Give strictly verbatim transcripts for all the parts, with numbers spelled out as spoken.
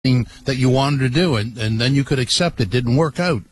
that you wanted to do, and, and then you could accept it. Didn't work out.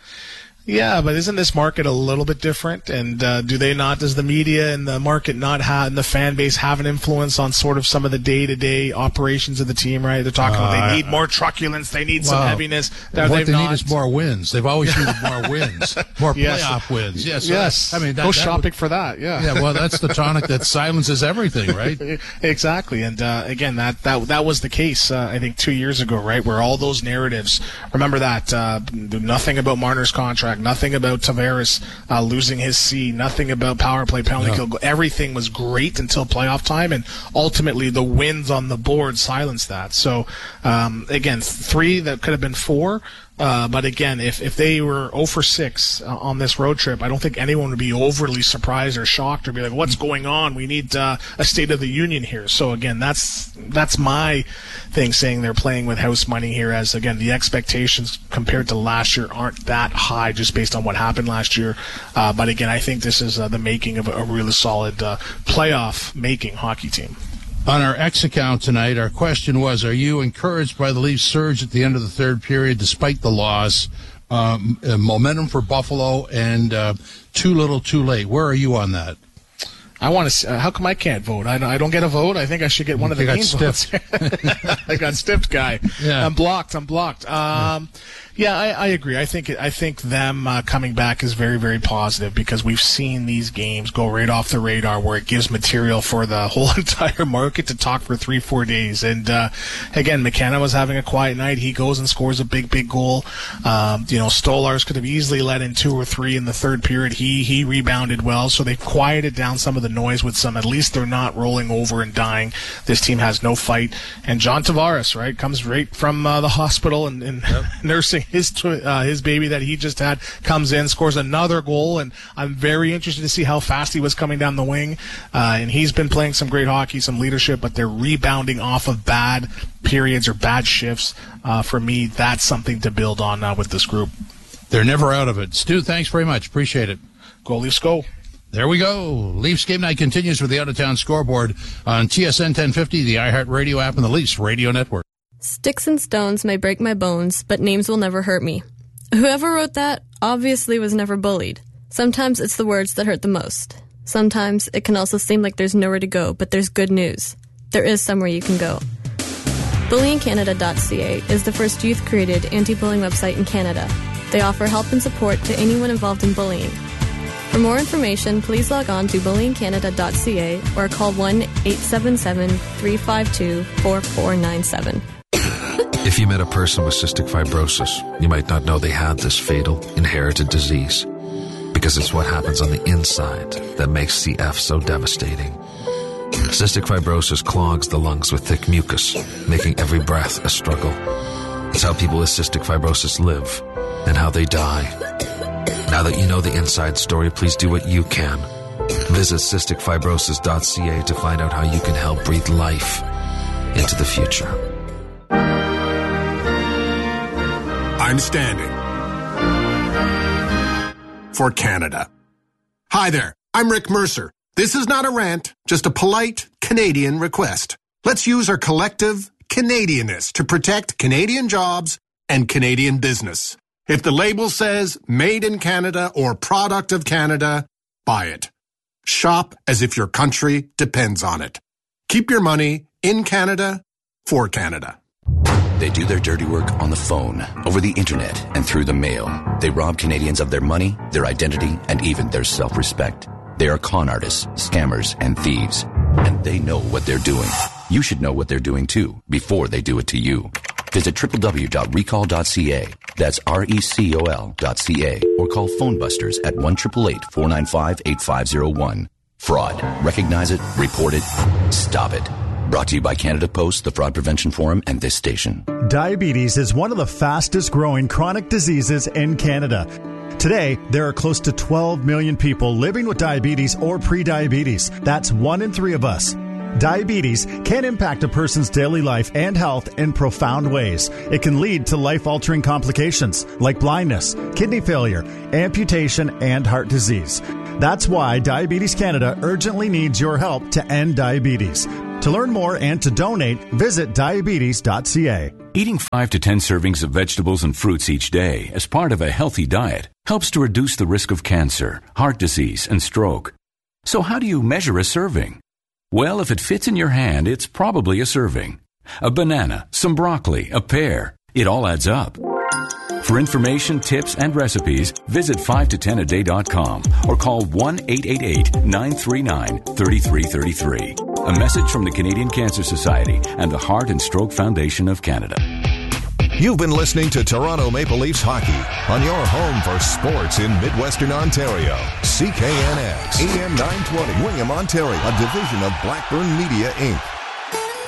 Yeah, but isn't this market a little bit different? And uh, do they not, does the media and the market not have, and the fan base have an influence on sort of some of the day-to-day operations of the team, right? They're talking uh, about they need more truculence, they need well, some heaviness. What they not. need is more wins. They've always needed more wins, more yes. playoff wins. Yes, yes. I mean, that, go that shopping would, for that. Yeah, yeah. Well, that's the tonic that silences everything, right? Exactly. And uh, again, that that that was the case. Uh, I think two years ago, right, where all those narratives. Remember that uh, nothing about Marner's contract, nothing about Tavares uh, losing his C, nothing about power play, penalty no. kill. Everything was great until playoff time, and ultimately the wins on the board silenced that. So, um, again, three that could have been four. Uh, but again, if, if they were oh for six uh, on this road trip, I don't think anyone would be overly surprised or shocked or be like, what's going on? We need uh, a State of the Union here. So again, that's that's my thing, saying they're playing with house money here, as again, the expectations compared to last year aren't that high just based on what happened last year. Uh, but again, I think this is uh, the making of a, a really solid uh, playoff-making hockey team. On our X account tonight, our question was, are you encouraged by the Leafs' surge at the end of the third period despite the loss? Um, uh, momentum for Buffalo and uh, too little too late. Where are you on that? I want to. Uh, how come I can't vote? I, I don't get a vote. I think I should get one of the game votes. I got stiffed, guy. Yeah. I'm blocked. I'm blocked. Um, yeah, I, I agree. I think I think them uh, coming back is very, very positive, because we've seen these games go right off the radar where it gives material for the whole entire market to talk for three, four days. And uh, again, McKenna was having a quiet night. He goes and scores a big, big goal. Um, you know, Stolarz could have easily let in two or three in the third period. He he rebounded well, so they quieted down some of the noise with some. At least they're not rolling over and dying. This team has no fight. And John Tavares, right, comes right from uh, the hospital and, and yep. nursing his tw- uh, his baby that he just had, comes in, scores another goal, and I'm very interested to see how fast he was coming down the wing. Uh, and he's been playing some great hockey, some leadership, but they're rebounding off of bad periods or bad shifts. Uh, for me, that's something to build on uh, with this group. They're never out of it. Stu, thanks very much. Appreciate it. Go Leafs, go. There we go. Leafs Game Night continues with the Out-of-Town Scoreboard on T S N ten fifty, the iHeartRadio app, and the Leafs Radio Network. Sticks and stones may break my bones, but names will never hurt me. Whoever wrote that obviously was never bullied. Sometimes it's the words that hurt the most. Sometimes it can also seem like there's nowhere to go, but there's good news. There is somewhere you can go. bullying canada dot c a is the first youth-created anti-bullying website in Canada. They offer help and support to anyone involved in bullying. For more information, please log on to bullying canada dot c a or call one eight seven seven, three five two, four four nine seven. If you met a person with cystic fibrosis, you might not know they had this fatal, inherited disease. Because it's what happens on the inside that makes C F so devastating. Cystic fibrosis clogs the lungs with thick mucus, making every breath a struggle. It's how people with cystic fibrosis live and how they die. Now that you know the inside story, please do what you can. Visit cystic fibrosis dot c a to find out how you can help breathe life into the future. I'm standing for Canada. Hi there, I'm Rick Mercer. This is not a rant, just a polite Canadian request. Let's use our collective Canadianness to protect Canadian jobs and Canadian business. If the label says made in Canada or product of Canada, buy it. Shop as if your country depends on it. Keep your money in Canada for Canada. They do their dirty work on the phone, over the internet, and through the mail. They rob Canadians of their money, their identity, and even their self-respect. They are con artists, scammers, and thieves. And they know what they're doing. You should know what they're doing too, before they do it to you. Visit w w w dot recall dot c a. That's R E C O L dot C A. Or call Phone Busters at one eight eight eight, four nine five, eight five zero one. Fraud. Recognize it, report it, stop it. Brought to you by Canada Post, the Fraud Prevention Forum, and this station. Diabetes is one of the fastest growing chronic diseases in Canada. Today, there are close to twelve million people living with diabetes or prediabetes. That's one in three of us. Diabetes can impact a person's daily life and health in profound ways. It can lead to life-altering complications like blindness, kidney failure, amputation, and heart disease. That's why Diabetes Canada urgently needs your help to end diabetes. To learn more and to donate, visit diabetes dot c a. Eating five to ten servings of vegetables and fruits each day as part of a healthy diet helps to reduce the risk of cancer, heart disease, and stroke. So how do you measure a serving? Well, if it fits in your hand, it's probably a serving. A banana, some broccoli, a pear. It all adds up. For information, tips, and recipes, visit five to ten a day dot com or call one eight eight eight, nine three nine, three three three three. A message from the Canadian Cancer Society and the Heart and Stroke Foundation of Canada. You've been listening to Toronto Maple Leafs hockey on your home for sports in Midwestern Ontario. C K N X, A M nine twenty, Wingham, Ontario, a division of Blackburn Media, Incorporated.